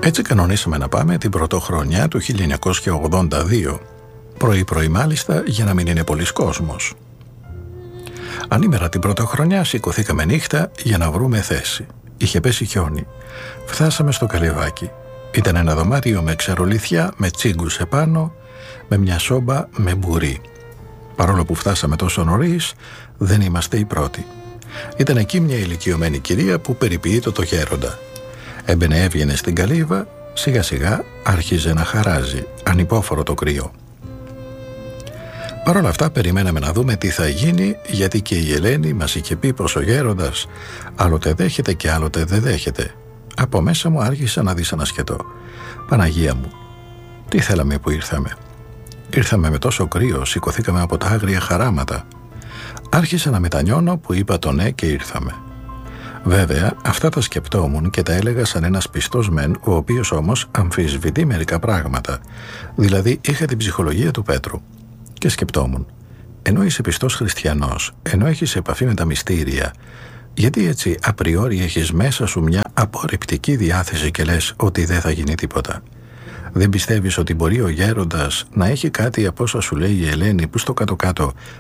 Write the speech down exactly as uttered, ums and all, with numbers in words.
Έτσι κανονίσαμε να πάμε την πρωτοχρονιά του χίλια εννιακόσια ογδόντα δύο, πρωί-πρωί μάλιστα, για να μην είναι πολύς κόσμος. Ανήμερα την πρωτοχρονιά σηκωθήκαμε νύχτα για να βρούμε θέση. Είχε πέσει χιόνι. Φτάσαμε στο Καλυβάκι. Ήταν ένα δωμάτιο με ξερολιθιά, με τσίγκους επάνω, με μια σόμπα με μπουρί. Παρόλο που φτάσαμε τόσο νωρίς, δεν είμαστε οι πρώτοι. Ήταν εκεί μια ηλικιωμένη κυρία που περιποιείτο το γέροντα. Έμπαινε, έβγαινε στην καλύβα, σιγά σιγά άρχιζε να χαράζει, ανυπόφορο το κρύο. Παρ' όλα αυτά περιμέναμε να δούμε τι θα γίνει, γιατί και η Ελένη μας είχε πει πως ο γέροντας άλλοτε δέχεται και άλλοτε δεν δέχεται. Από μέσα μου άρχισα να δυσανασχετώ. Παναγία μου, τι θέλαμε που ήρθαμε. Ήρθαμε με τόσο κρύο, σηκωθήκαμε από τα άγρια χαράματα. Άρχισα να μετανιώνω που είπα το ναι και ήρθαμε. Βέβαια, αυτά τα σκεπτόμουν και τα έλεγα σαν ένας πιστός μεν, ο οποίος όμως αμφισβητεί μερικά πράγματα. Δηλαδή, είχα την ψυχολογία του Πέτρου. Και σκεπτόμουν, ενώ είσαι πιστός χριστιανός, ενώ έχεις επαφή με τα μυστήρια, γιατί έτσι απριόρι έχεις μέσα σου μια απορριπτική διάθεση και λες ότι δεν θα γίνει τίποτα? Δεν πιστεύεις ότι μπορεί ο γέροντας να έχει κάτι από όσα σου λέει η Ελένη, που στο κάτω-κάτω